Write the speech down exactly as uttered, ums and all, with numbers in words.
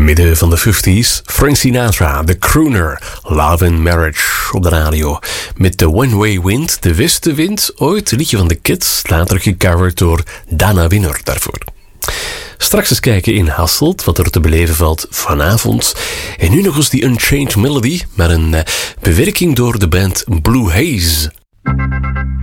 Midden van de vijftiger, Frank Sinatra, de crooner, Love and Marriage op de radio. Met de One Way Wind, de westenwind, ooit een liedje van de Kids, later gecoverd door Dana Winner daarvoor. Straks eens kijken in Hasselt, wat er te beleven valt vanavond. En nu nog eens die Unchained Melody, maar een uh, bewerking door de band Blue Haze.